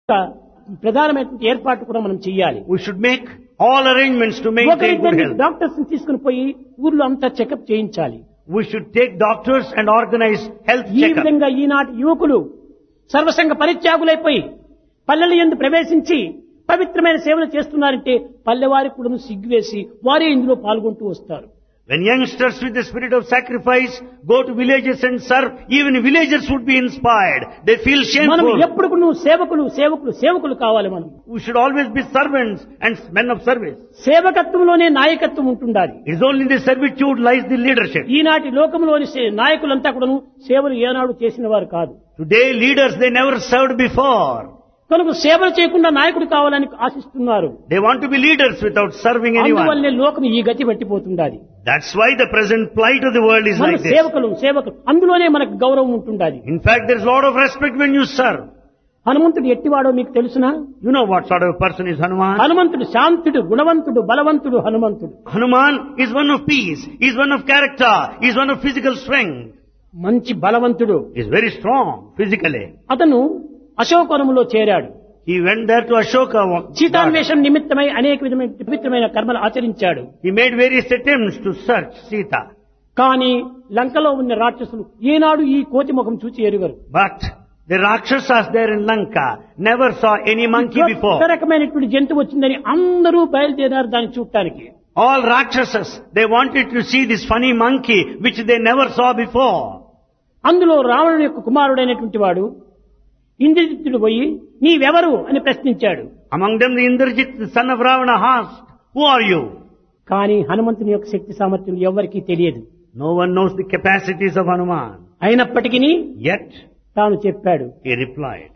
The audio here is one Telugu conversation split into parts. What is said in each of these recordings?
ప్రధానమైనటువంటి ఏర్పాటు కూడా మనం చెయ్యాలి. We should make all arrangements to maintain good health. Doctors తీసుకుని పోయి ఊర్లో అంతా చెకప్ చేయించాలి. We should take doctors and organize health ఈ checkup. విధంగా ఈనాటి యువకులు సర్వసంగ పరిత్యాగులైపోయి పల్లెల యందు ప్రవేశించి పవిత్రమైన సేవలు చేస్తున్నారంటే పల్లెవారికి కూడా సిగ్గువేసి వారే ఇందులో పాల్గొంటూ వస్తారు. When youngsters with the spirit of sacrifice go to villages and serve, even villagers would be inspired. They feel మనం shameful. ఎప్పుడు కూడా సేవకులు కావాలి. మనం We should always be servants and men of service. సేవకత్వంలోనే నాయకత్వం ఉంటుండాలి. It is only in the servitude lies the leadership. ఈనాటి లోకంలోని నాయకులంతా కూడాను సేవలు ఏనాడు చేసిన వారు కాదు. Today leaders, they never served before. కనుక సేవలు చేయకుండా నాయకుడు కావాలని ఆశిస్తున్నారు. They want to be leaders without serving anyone. అందువల్లే లోకం ఈ గతి పట్టిపోతుండాలి. That's why the present plight of the world is మన like this. సేవకులు అందులోనే మనకు గౌరవం ఉంటుండాలి. In fact, there's a lot of respect when you serve. హనుమంతుడు ఎట్టివాడో మీకు తెలుసునా? You know what sort of person is Hanuman? హనుమంతుడు శాంతుడు, గుణవంతుడు, బలవంతుడు. హనుమంతుడు Hanuman is one of peace, is one of character, is one of physical strength. మంచి బలవంతుడు. He is very strong physically. అతను అశోకవనములో చేరాడు. He went there to Ashoka. సీతాన్వేషణ నిమిత్తమై అనేక విధమైన పవిత్రమైన కర్మలు ఆచరించాడు. He made various attempts to search Sita. కానీ లంకలో ఉన్న రాక్షసులు ఈనాడు ఈ కోతి ముఖం చూచి ఎరుగరు. But the Rakshasas there in Lanka never saw any monkey before. కొత్త రకమైనటువంటి జంతువు వచ్చిందని అందరూ బయలుదేరారు దాన్ని చూడటానికి. All Rakshasas, they wanted to see this funny monkey which they never saw before. అందులో రావణుని యొక్క కుమారుడైనటువంటి వాడు ఇంద్రజిత్తుడు పోయి నీవెవరు అని ప్రశ్నించాడు. Among them the Indrajit, the son of Ravana, asked, "Who are you?" కానీ హనుమంతుని యొక్క శక్తి సామర్థ్యం ఎవరికీ తెలియదు. No one knows the capacities of Hanuman. అయినప్పటికీ Yet తాను చెప్పాడు, he replied,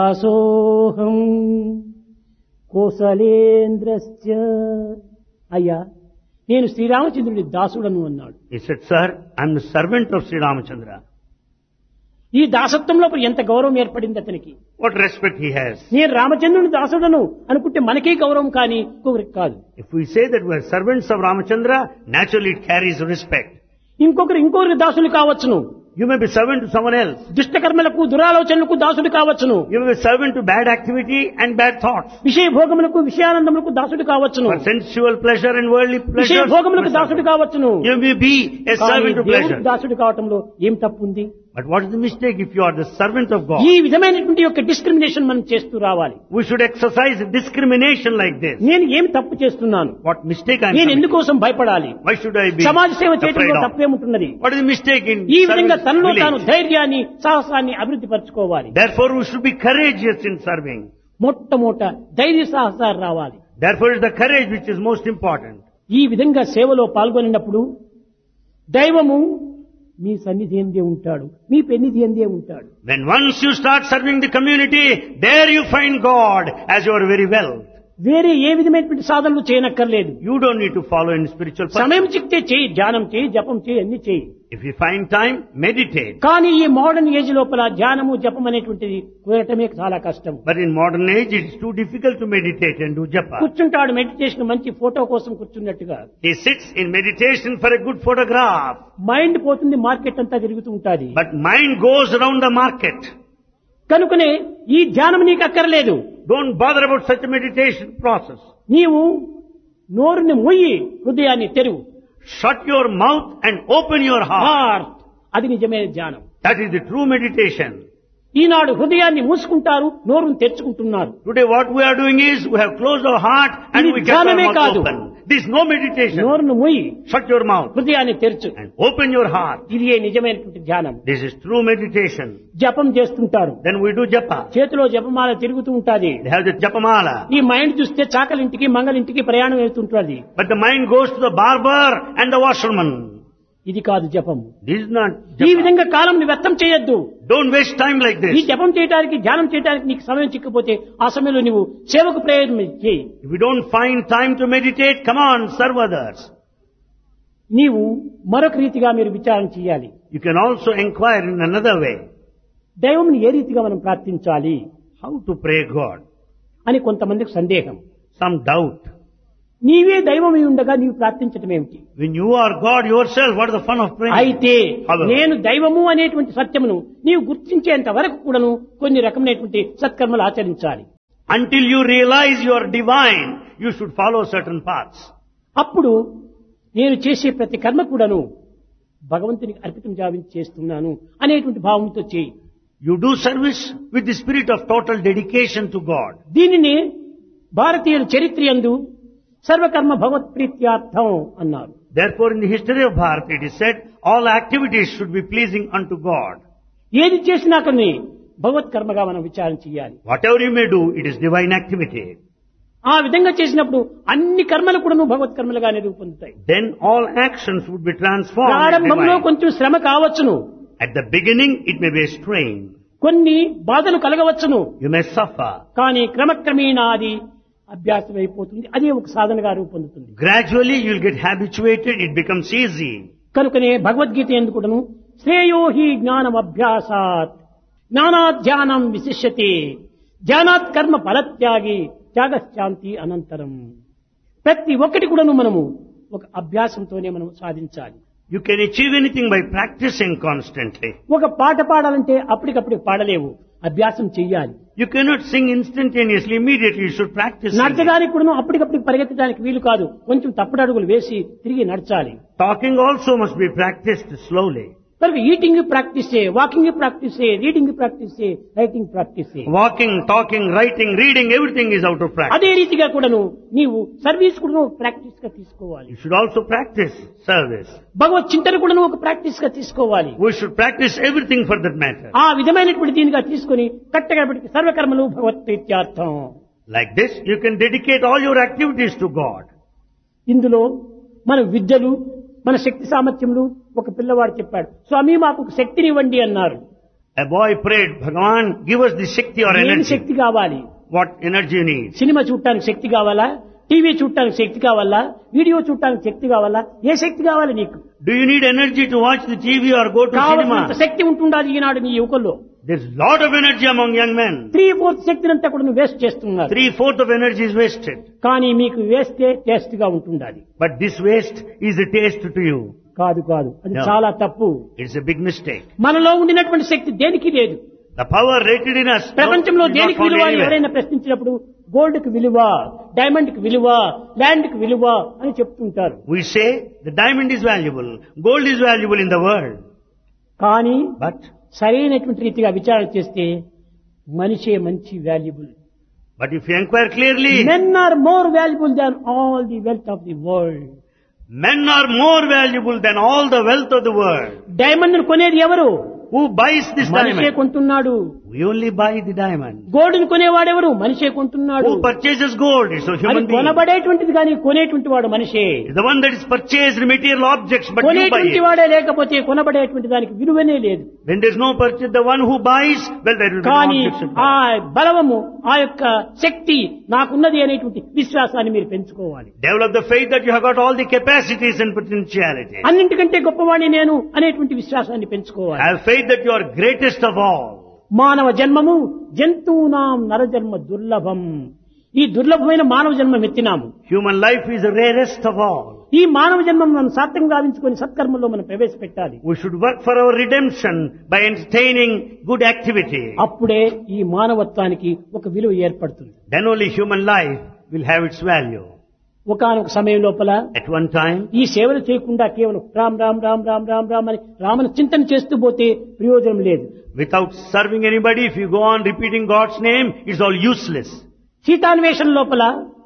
దాసోహం కోసలేంద్రస్య. అయ్యా నేను శ్రీరామచంద్రుడి దాసుడను అన్నాడు. he said, "Sir, I'm the servant of Sri Ramachandra." ఈ దాసత్వంలో ఎంత గౌరవం ఏర్పడింది అతనికి. What respect he has. నేను రామచంద్రుని దాసుడను అనుకుంటే మనకే గౌరవం కానీ ఇంకొకరికి కాదు. If we say that we are servants of Ramachandra, naturally it carries respect. ఇంకొకరి దాసులు కావచ్చును. You may be servant to someone else. దుష్టకర్మలకు దురాలోచనలకు దాసుడు కావచ్చును. You may be servant to bad activity and bad thoughts. విషయ భోగములకు విషయానందములకు దాసుడు కావచ్చును. For sensual pleasure and worldly విషయ pleasure. భోగములకు దాసుడు కావచ్చును. You may be a servant to pleasure. దాసుడు కావటంలో ఏం తప్పు ఉంది? But what is the mistake if you are the servant of God? ఈ విధమైనటువంటి యొక్క డిస్క్రిమినేషన్ మనం చేస్తూ రావాలి. We should exercise discrimination like this. నేను ఏం తప్పు చేస్తున్నాను? What mistake I am నేను committing? ఎందుకోసం భయపడాలి? Why should I be సమాజ సేవ afraid చేయడంలో of? తప్పేముంటున్నది? What is the mistake in ఈ విధంగా service తనలో తాను village? ధైర్యాన్ని సాహసాన్ని అభివృద్ధి పరచుకోవాలి. Therefore we should be courageous in serving. మొట్టమొదట ధైర్య సాహసాలు రావాలి. Therefore it's the courage which is most important. ఈ విధంగా సేవలో పాల్గొనినప్పుడు దైవము మీ సన్నిధి ఎందే ఉంటాడు, మీ పెన్నిధి ఎందే ఉంటాడు. When once you start serving the community, there you find God as your very wealth. వేరే ఏ విధమైనటువంటి సాధనలు చేయనక్కర్లేదు. You don't need to follow any spiritual path. సమయం చిక్తే చేయి, ధ్యానం చేయి, జపం చేయి, అన్ని చేయి. If you find time, meditate. కానీ ఈ మోడర్న్ ఏజ్ లోపల ధ్యానము జపం అనేటువంటిది కుదరటమే చాలా కష్టం. But in modern age, it is too difficult to meditate and do japa. కూర్చుంటాడు మెడిటేషన్ మంచి ఫోటో కోసం కూర్చున్నట్టుగా. He sits in meditation for a good photograph. Mind పోతుంది, మార్కెట్ అంతా తిరుగుతూ ఉంటాది. But mind goes around the market. కనుకనే ఈ ధ్యానం నీకు అక్కర్లేదు. Don't bother about such a meditation process. నీవు నోరుని మొయ్యి, హృదయాన్ని తెరువు. Shut your mouth and open your heart. అది నిజమైన ధ్యానం. That is the true meditation. ఈనాడు హృదయాన్ని మూసుకుంటారు, నోరును తెరుచుకుంటున్నారు. Today what we are doing is, we have closed our heart and ఇది we kept our ధ్యానమే mouth కాదు. open. This is no meditation. నోరును మొయ్యి, Shut your mouth హృదయాన్ని తెరచు. and open your heart. ఇది నిజమైనటువంటి ధ్యానం. This is true meditation. జపం చేస్తుంటారు, Then we do japa. చేతిలో జపమాల తిరుగుతూ ఉంటాది. They have the japamala. ఈ మైండ్ చూస్తే చాకలింటికి మంగలింటికి ప్రయాణం అవుతుంటుంది. But the mind goes to the barber and the washerman. ఇది కాదు జపం. This is not ఈ japa. విధంగా కాలం వ్యర్థం చేయొద్దు. Don't waste time like ఈ this. జపం చేయడానికి ధ్యానం చేయడానికి నీకు సమయం చిక్కపోతే ఆ సమయంలో నువ్వు సేవకు ప్రయోజనం చేయి. If you don't find time to meditate, come on, serve others. నీవు మరొక రీతిగా మీరు విచారణ చేయాలి. You can also inquire in another way. దైవంని ఏ రీతిగా మనం ప్రార్థించాలి How to pray God? అని కొంతమందికి సందేహం. Some doubt. నీవే దైవమై ఉండగా నీవు ప్రార్థించటం ఏమిటి? When you are God yourself, what is the fun of praying? అయితే However, నేను దైవము అనేటువంటి సత్యమును నీవు గుర్తించేంత వరకు కూడాను కొన్ని రకమైనటువంటి సత్కర్మలు ఆచరించాలి. Until you realize you are divine, you should follow certain paths. అప్పుడు నేను చేసే ప్రతి కర్మ కూడాను భగవంతునికి అర్పితం చేస్తున్నాను అనేటువంటి భావంతో చేయి. You do service with the spirit of total dedication to God. దీనిని భారతీయుల చరిత్రయందు సర్వకర్మ భగవత్ ప్రీత్యార్థం అన్నారు. Therefore, in the history of Bharat, it is said, all activities should be pleasing unto God. ఏది చేసినా కానీ భగవత్ కర్మగా మనం విచారణ చేయాలి. Whatever you may do, it is divine activity. ఆ విధంగా చేసినప్పుడు అన్ని కర్మలు కూడా భగవత్ కర్మలుగానే రూపొందుతాయి. Then all actions would be transformed. ప్రారంభంలో కొంచెం శ్రమ కావచ్చును. At the beginning, it may be a strain. కొన్ని బాధలు కలగవచ్చును. You may suffer. కానీ క్రమక్రమేణా అది అభ్యాసం అయిపోతుంది. అదే ఒక సాధనగా రూపొందుతుంది. Gradually, you will get habituated. It becomes easy. కనుకనే భగవద్గీత ఎందుకును శ్రేయో హి జ్ఞానం అభ్యాసాత్ జ్ఞానాత్ ధ్యానం విశిష్యతే ధ్యానాత్ కర్మ ఫలత్యాగి త్యాగశాంతి అనంతరం. ప్రతి ఒక్కటి కూడాను మనము ఒక అభ్యాసంతోనే మనం సాధించాలి. You can achieve anything by practicing constantly. ఒక పాట పాడాలంటే అప్పటికప్పుడు పాడలేవు, అభ్యాసం చెయ్యాలి. You cannot sing instantaneously, immediately. You should practice. నడచడానికి కూడాను అప్పటికప్పుడు పరిగెత్తడానికి వీలు కాదు, కొంచెం తప్పుడడుగులు వేసి తిరిగి నడచాలి. Talking also must be practiced slowly. కనుక ఈటింగ్ ప్రాక్టీస్ చే, వాకింగ్ ప్రాక్టీస్ చే, రీడింగ్ ప్రాక్టీస్ చే, రైటింగ్ ప్రాక్టీస్ చే. Walking, talking, writing, reading, everything is out of practice. అదే రీతిగా కూడాను నీవు సర్వీస్ కూడా ప్రాక్టీస్ గా తీసుకోవాలి. You should also practice service. భగవత్ చింతన కూడా ఒక ప్రాక్టీస్ గా తీసుకోవాలి. We should practice everything for that matter. ఆ విధమైనటువంటి దీనిగా తీసుకుని కట్టగబడి సర్వకర్మలు భగవత్ ప్రీత్యార్థం. Like this, you can dedicate all your activities to God. ఇందులో మన విద్యలు, మన శక్తి సామర్థ్యములు, ఒక పిల్లవాడు చెప్పాడు, స్వామి మాకు ఒక శక్తిని ఇవ్వండి అన్నారు. A boy prayed, Bhagavan, give us the Shakti or ఏం energy. శక్తి కావాలి? What energy you need? Cinema చూడటానికి శక్తి కావాలా? టీవీ చూడటానికి శక్తి కావాలా? వీడియో చూడటానికి శక్తి కావాలా? ఏ శక్తి కావాలి నీకు? Do you need energy to watch the TV or go to కావాల్సినంత cinema? శక్తి ఉంటుండాలి ఈనాడు నీ యువకుల్లో. There's lot of energy among young men. 3/4 శక్తిని అంతా కూడా నువ్వు వేస్ట్ చేస్తున్నారు. 3/4 of energy is wasted. కానీ మీకు వేస్తే టేస్ట్ గా ఉంటుండాలి. But this waste is a taste to you. కాదు కాదు, అది No. చాలా తప్పు. It's a big mistake. మనలో ఉండినటువంటి శక్తి దేనికి లేదు. The power rated in us ప్రపంచంలో is not దేనికి found విలువ అని anywhere. ఎవరైనా ప్రశ్నించినప్పుడు గోల్డ్ కి విలువ, డైమండ్ కి విలువ, ల్యాండ్ కి విలువ అని చెప్తుంటారు. We say the diamond is valuable, gold is valuable in the world. కానీ But సరైనటువంటి రీతిగా విచారణ చేస్తే మనిషే మంచి valuable. if you inquire clearly, men are more valuable than all the wealth of the world. men are more valuable than all the wealth of the world. Diamond కొనేది ఎవరు? Who buys this మనిషే diamond? కొంటున్నాడు. We only buy the diamond. Gold ని కొనేవాడెవరు? మనిషే కొంటున్నాడు. Who purchases gold? It's a అది human being. కొనబడేటువంటిది కానీ కొనేటువంటి వాడు మనిషే. It's the one that is purchased material objects, but you buy కొనేటువంటి it. వాడే లేకపోతే కొనబడేటువంటి దానికి విలువనే లేదు. When there's no purchase, the one who buys, well, there will be no కానీ objection. ఆ బలము, ఆ యొక్క శక్తి నాకున్నది అనేటువంటి విశ్వాసాన్ని మీరు పెంచుకోవాలి. Develop the faith that you have got all the capacities and potentiality. అన్నింటికంటే గొప్పవాణ్ణి నేను అనేటువంటి విశ్వాసాన్ని పెంచుకోవాలి. Have faith that you are greatest of all. మానవ జన్మము జంతువునాం నరజన్మ దుర్లభం. ఈ దుర్లభమైన మానవ జన్మం ఎత్తినాము. Human life is the rarest of all. ఈ మానవ జన్మం మనం సార్థకంగా గావించుకొని సత్కర్మల్లో మనం ప్రవేశపెట్టాలి. We should work for our redemption by entertaining good activity. అప్పుడే ఈ మానవత్వానికి ఒక విలువ ఏర్పడుతుంది. Then only human life will have its value. ఒకానొక సమయం లోపల At one time, ఈ సేవలు చేయకుండా కేవలం రామ్ రామ్ రామ్ రామ్ రామ్ రామ్ అని రామను చింతన చేస్తూ పోతే ప్రయోజనం లేదు. without serving anybody, if you go on repeating God's name, it's all useless. సీతాన్వేషణ లోపల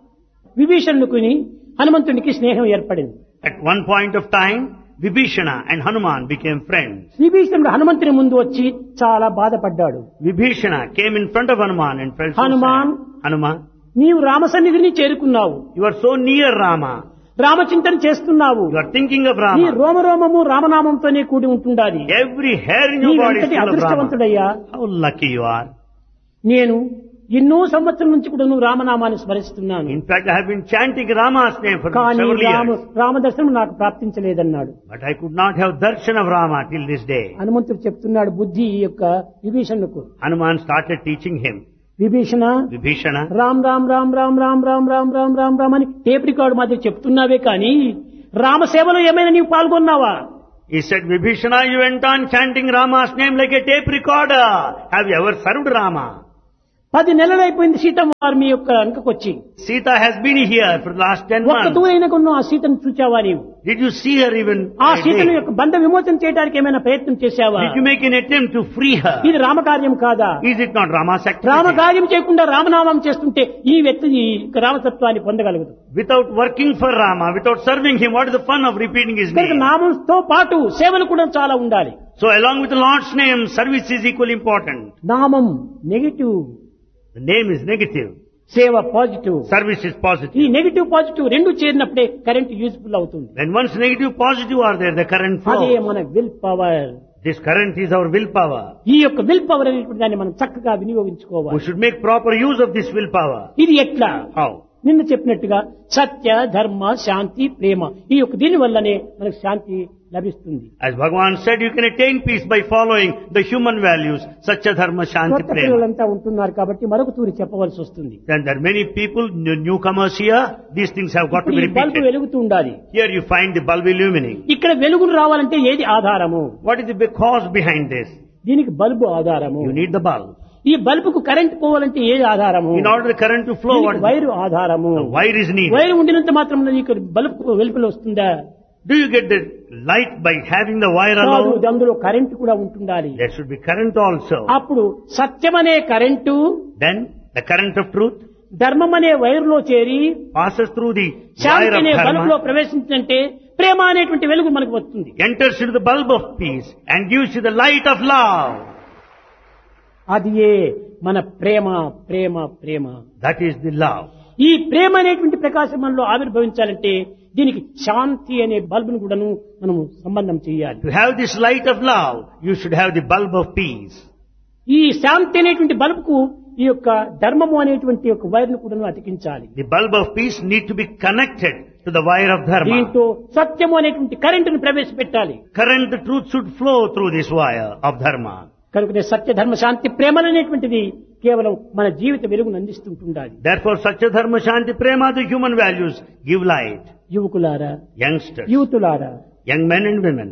విభీషణుకుని హనుమంతునికి స్నేహం ఏర్పడింది. At one point of time, Vibhishana and Hanuman became friends. విభీషణుడు హనుమంతుని ముందు వచ్చి చాలా బాధపడ్డాడు. Vibhishana came in front of Hanuman and felt so Hanuman. sad. Hanuman, నీవు రామసన్నిధిని చేరుకున్నావు, you are so near Rama. రామచింతన చేస్తున్నావు, You are thinking of నీ Rama. రోమరోమము రామనామంతోనే కూడి ఉంటుండాలి. Every hair in your body is నీవెంతటి full of Rama. అదృష్టవంతుడయ్యా. How lucky you are. నేను ఎన్నో సంవత్సరం నుంచి కూడా నువ్వు రామనామాన్ని స్మరిస్తున్నాను, In fact, I have been chanting Rama's name for కానీ several years. రామదర్శనం నాకు ప్రాప్తించలేదన్నాడు. But I could not have darshan of Rama till this day. హనుమంతుడు చెప్తున్నాడు బుద్ధి ఈ యొక్క విభీషణుకు, Hanuman started teaching him. Vibhishana Vibhishana, Ram Ram Ram Ram Ram Ram Ram Ram Ram Ram అని టేప్ రికార్డు మధ్య చెప్తున్నావే కానీ రామసేవలో ఏమైనా నీవు పాల్గొన్నావా? he said, Vibhishana, you went on chanting Rama's name like a tape recorder. Have you ever served Rama? 10 నెలలైపోయింది Seethamma వారు మీ యొక్క అంకకొచ్చి. Sita has been here for the last 10 ఒక్క months. దూరైన కొన్న ఆ సీతను చూచావా నీవు? Did you see her even ఆ a సీతను day? యొక్క బంధ విమోచన చేయడానికి ఏమైనా ప్రయత్నం చేశావా? Did you make an attempt to free her? ఇది రామకార్యం కాదా? Is it not Rama's activity? రామకార్యం చేయకుండా రామనామం చేస్తుంటే ఈ వ్యక్తి ఈ రామతత్వాన్ని పొందగలగదు. Without working for Rama, without serving him, what is the fun of repeating his కనుక name? నామంతో పాటు సేవలు కూడా చాలా ఉండాలి. So along with the Lord's name, service is equally important. నామం negative, The name is negative. సేవ పాజిటివ్. Service is ఈ positive. నెగిటివ్ పాజిటివ్ రెండు చేరినప్పుడే కరెంట్ యూజ్ఫుల్ అవుతుంది. When once negative, positive are there, the current అదే flows. మన will power. This current is our willpower. ఈ యొక్క విల్ పవర్ అనేటువంటి దాన్ని మనం చక్కగా వినియోగించుకోవాలి. We should make proper use of this willpower. ఇది ఎట్లా? How? నిన్న చెప్పినట్టుగా సత్య, ధర్మ, శాంతి, ప్రేమ ఈ యొక్క దీని వల్లనే మనకు శాంతి లభిస్తుంది. As Bhagavan said, you can attain peace by following the human values, Satya, Dharma, Shanti, కొత్త Prema. పిల్లలంతా ఉంటున్నారు కాబట్టి మరొక తూరి చెప్పవలసి వస్తుంది. Then there are many people, newcomers here, these things have got to ఇప్పుడు be ఈ బల్బు repeated. వెలుగుతూ ఉండాలి. Here you find the bulb illuminating. ఇక్కడ వెలుగును రావాలంటే ఏది ఆధారము? What is the cause behind this? దీనికి బల్బు ఆధారము. You need the bulb. ఈ బల్బుకు కరెంట్ పోవాలంటే ఏది ఆధారము? In order the current to flow, what దీనికి is వైరు ఆధారము. the wire is needed. Wire ఉండినంత మాత్రం నీకు బల్బు వెలుపులో వస్తుందా? Do you get the light by having the wire కాదు, alone? అందులో కరెంట్ కూడా ఉంటుండాలి. There should be current also. అప్పుడు సత్యమనే current Then the current of truth ధర్మం అనే వైరులో చేరి passes through the wire Shanti of అనే బల్బులో dharma, ప్రవేశించంటే ప్రేమ అనేటువంటి వెలుగు మనకు వస్తుంది. enters into the bulb of peace and gives you the light of love. అది ఏ మన ప్రేమ ప్రేమ ప్రేమ. That is the love. ఈ ప్రేమ అనేటువంటి ప్రకాశం మనలో ఆవిర్భవించాలంటే దీనికి శాంతి అనే బల్బును కూడాను మనము సంబంధం చేయాలి. To have this light of love, you should have the bulb of peace. ఈ శాంతి అనేటువంటి బల్బుకు ఈ యొక్క ధర్మము అనేటువంటి యొక్క వైర్ను కూడాను అతికించాలి. The bulb of peace need to be connected to the wire of dharma. దీంతో సత్యము అనేటువంటి కరెంటును ప్రవేశపెట్టాలి. Current, the truth should flow through this wire of dharma. కనుక సత్య ధర్మ శాంతి ప్రేమలు అనేటువంటిది కేవలం మన జీవిత వెలుగును అందిస్తుంటుండాలి. Therefore, Satya, Dharma, Shanti, Prema, the human values, give light. యువకులారా, Youngsters, యూతులారా, young men and women,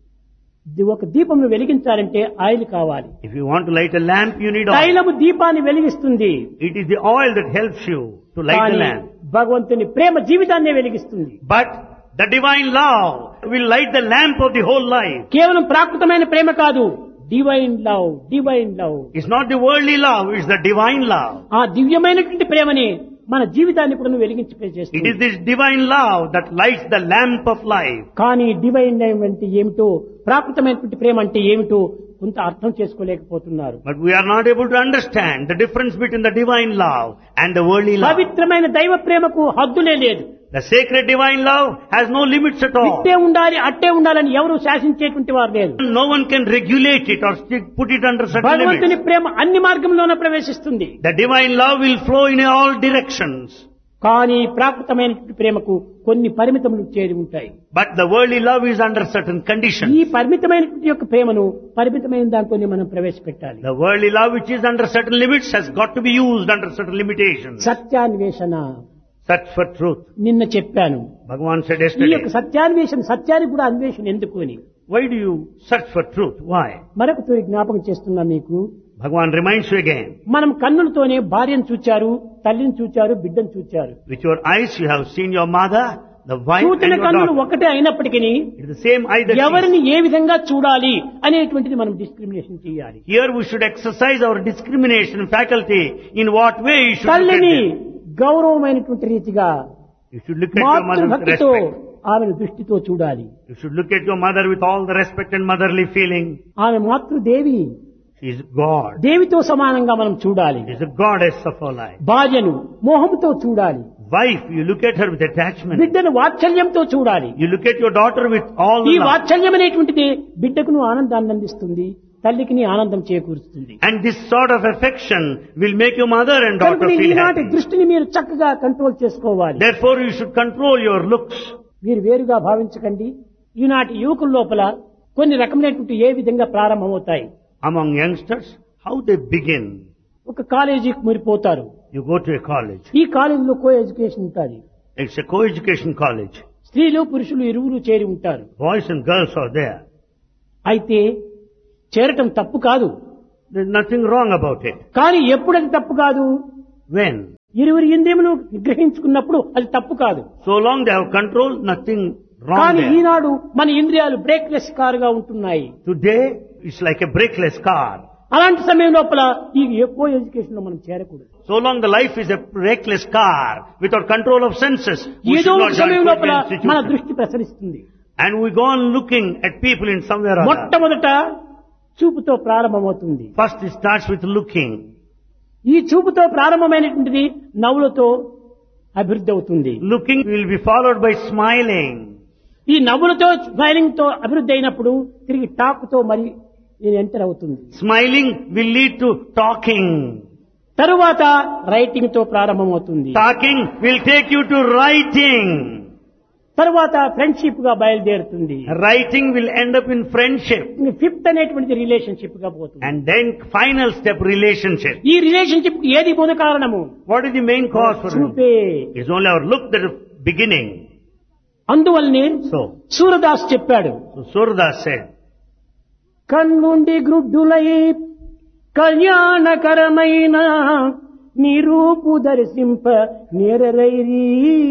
ఒక దీపంను వెలిగించాలంటే ఆయిల్ కావాలి. if you want to light a lamp, you need oil. తైలము దీపాన్ని వెలిగిస్తుంది. It is the oil that helps you to light the కానీ lamp. భగవంతుని ప్రేమ జీవితాన్నే వెలిగిస్తుంది. But the divine love will light the lamp of the whole life. కేవలం ప్రాకృతమైన ప్రేమ కాదు, divine love. Divine love It's not the worldly love, it's the divine love. ఆ దివ్యమైనటువంటి ప్రేమని మన జీవితాన్ని కూడా వెలిగించి It చేస్తుంది. is this divine love that lights the lamp of life. కానీ డివైన్ లవ్ అంటే ఏమిటో, ప్రాకృతమైనటువంటి ప్రేమ అంటే ఏమిటో కొంత అర్థం చేసుకోలేకపోతున్నారు. But we are not able to understand the difference between the divine love and the worldly love. పవిత్రమైన దైవ ప్రేమకు హద్దులే లేదు. The sacred divine love has no limits at all. ఇట్టే ఉండాలి అట్టే ఉండాలని ఎవరు శాసించేటువంటి వారు లేరు. No one can regulate it or put it under certain భగవంతుని limits. ప్రేమ అన్ని మార్గంలోనే ప్రవేశిస్తుంది. The divine love will flow in all directions. కానీ ప్రాకృతమైనటువంటి ప్రేమకు కొన్ని పరిమితములు చేరి ఉంటాయి. But the worldly love is under certain ఈ conditions. పరిమితమైనటువంటి యొక్క ప్రేమను పరిమితమైన దాంట్లోనే మనం ప్రవేశపెట్టాలి. The worldly love which is under certain limits has got to be used under certain limitations. సత్యాన్వేషణ Search for truth. నిన్న చెప్పాను. Bhagavan said ఈ yesterday, యొక్క సత్యాన్వేషణ, సత్యానికి కూడా అన్వేషణ ఎందుకు అని why do you search for truth? Why? మరొక తూరి జ్ఞాపకం చేస్తున్నా మీకు. Bhagavan reminds you again. మనం కన్నులతోనే భార్యను చూచారు, తల్లిని చూచారు, బిడ్డను చూచారు. With your eyes you have seen your mother, the wife and చూచిన your కన్నులు daughter. ఒకటే అయినప్పటికీ It is the same eye that sees. ఎవరిని ఏ విధంగా చూడాలి అనేటువంటిది మనం డిస్క్రిమినేషన్ చేయాలి. Here we should exercise our discrimination faculty. In what way you should look at తల్లిని them. గౌరవమైనటువంటి రీతిగా You should look at your mother with మాతృభక్తితో respect. ఆమెను దృష్టితో చూడాలి. You should look at your mother with all the respect and motherly feeling. ఆమె మాతృదేవి, She is God. దేవితో సమానంగా మనం చూడాలి. She is the goddess of our life. భార్యను మోహంతో చూడాలి. Wife, you look at her with attachment. బిడ్డను వాత్సల్యంతో చూడాలి. You look at your daughter with all ఈ the love. వాత్సల్యం అనేటువంటిది బిడ్డకును ఆనందాన్ని అందిస్తుంది, తల్లికిని ఆనందం చేకూరుస్తుంది. And this sort of affection will make your mother and daughter కనుక feel ఈనాటి happy. దృష్టిని మీరు చక్కగా కంట్రోల్ చేసుకోవాలి. Therefore, you should control your looks. మీరు వేరుగా భావించకండి. ఈనాటి యువకుల లోపల కొన్ని రకమైనటువంటి ఏ విధంగా ప్రారంభమవుతాయి. Among youngsters, how they begin. ఒక కాలేజీకి మురిపోతారు. You go to a college. ఈ కాలేజీలో కో ఎడ్యుకేషన్ ఉంటుంది. It's a co-education college. స్త్రీలు పురుషులు ఇరువురు చేరి ఉంటారు. Boys and girls are there. అయితే చేరటం తప్పు కాదు. There's nothing wrong about it. కానీ ఎప్పుడది తప్పు కాదు? When? ఇరువురి ఇంద్రియములు నిగ్రహించుకున్నప్పుడు అది తప్పు కాదు. So long they have control, nothing wrong కానీ there. ఈనాడు మన ఇంద్రియాలు బ్రేక్లెస్ కారుగా ఉంటున్నాయి. Today, it's like a brakeless car. అలాంటి సమయం లోపల ఈ ఎక్కువ ఎడ్యుకేషన్ లో మనం చేరకూడదు. So long the life is a brakeless car without control of senses. We ఏదో should ఒక not సమయం join లోపల మన institutions. దృష్టి ప్రసరిస్తుంది. And we go on looking at people in somewhere or other. మొట్టమొదట చూపుతో ప్రారంభమవుతుంది. First it starts with looking. ఈ చూపుతో ప్రారంభమైనటువంటిది నవ్వులతో అభివృద్ధి అవుతుంది. Looking will be followed by smiling. ఈ నవ్వులతో స్మైలింగ్ తో అభివృద్ధి అయినప్పుడు తిరిగి టాక్ తో మరి ఎంటర్ అవుతుంది. Smiling will lead to talking. తరువాత రైటింగ్ తో ప్రారంభమవుతుంది. Talking will take you to writing. తరువాత ఫ్రెండ్షిప్ గా బయలుదేరుతుంది. Writing will end up in friendship. Fifth అనేటువంటిది రిలేషన్షిప్ గా పోతుంది. And then final step, relationship. ఈ రిలేషన్షిప్ ఏది మూల కారణము? What is the main cause for it? చూపే. It's only our look that is beginning. అందువల్లనే So సూరదాస్ చెప్పాడు, Surdas said, కన్నుండి గ్రుడ్డులై కళ్యాణకరమైన నిరూపు దర్శింప నేరరైరీ.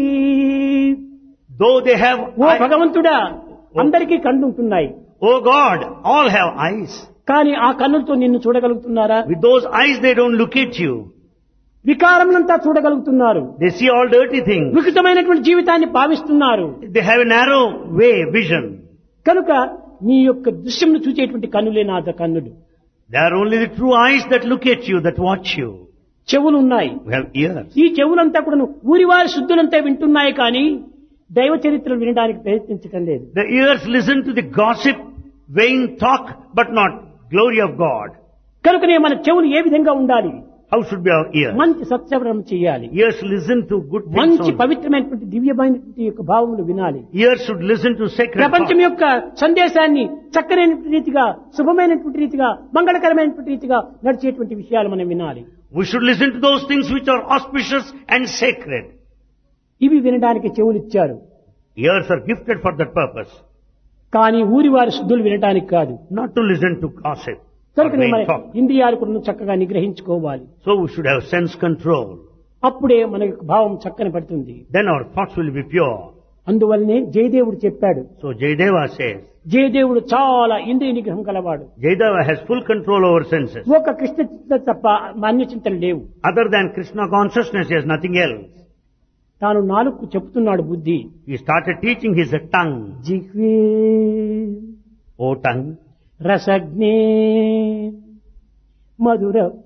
though they have ఓ భగవంతుడా, అందరికీ కన్నుంటున్నాయి. Oh God, all have eyes. కానీ ఆ కన్నులతో నిన్ను చూడగలుగుతున్నారా? With those eyes they don't look at you. వికారములంతా చూడగలుగుతున్నారు. They see all dirty things. వికృతమైనటువంటి జీవితాన్ని భావిస్తున్నారు. They have a narrow way, vision. కనుక నీ యొక్క దృశ్యంను చూచేటువంటి కన్నులే నా కన్నులు. They are only the true eyes that look at you, that watch you. చెవులు ఉన్నాయి. We have ears. ఈ చెవులంతా కూడా ఊరివారి శుద్ధులంతా వింటున్నాయి, కానీ దైవ చరిత్రలు వినడానికి ప్రయత్నించటం లేదు. The ears listen to the gossip, vain talk, but not glory of God. కనుకనే మన చెవులు ఏ విధంగా ఉండాలి? How should be our ears? మంచి సత్సవరం చేయాలి. Ears listen to good things మంచి only. పవిత్రమైనటువంటి దివ్యమైనటువంటి యొక్క భావములు వినాలి. Ears should listen to sacred ప్రపంచం thoughts. యొక్క సందేశాన్ని చక్కనైనటువంటి రీతిగా, శుభమైనటువంటి రీతిగా, మంగళకరమైనటువంటి రీతిగా నడిచేటువంటి విషయాలు మనం వినాలి. We should listen to those things which are auspicious and sacred. ఇవి వినడానికి చెవులు ఇచ్చారు. Ears are gifted for that purpose, కానీ ఊరివారి శుద్ధులు వినడానికి కాదు. not to listen to gossip or కనుకనే vain మన talk. ఇంద్రియాలు కూడా చక్కగా నిగ్రహించుకోవాలి. So we should have sense control. అప్పుడే మన యొక్క భావం చక్కని పడుతుంది. Then our thoughts will be pure. అందువల్లనే జయదేవుడు చెప్పాడు, So Jayadeva says, జయదేవుడు చాలా ఇంద్రియ నిగ్రహం కలవాడు. Jayadeva has full control over senses. ఒక కృష్ణ చింత తప్ప అన్య చింతలు లేవు. Other than Krishna consciousness, he has nothing else. తాను నాలుగు చెప్తున్నాడు బుద్ధి. He started teaching his tongue. జిహ్వే O tongue, రసజ్ఞే Mathura